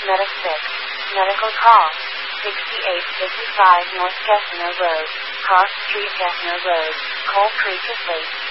Meta 6. Medical call. 6855 North Gessner Road, Cross Street, Gessner Road, Coal Creek Estates.